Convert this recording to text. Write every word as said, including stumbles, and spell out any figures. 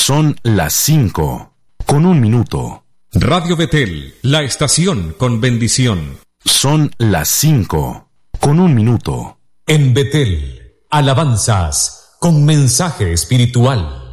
Son las cinco, con un minuto. Radio Betel, la estación con bendición. Son las cinco, con un minuto. En Betel, alabanzas con mensaje espiritual.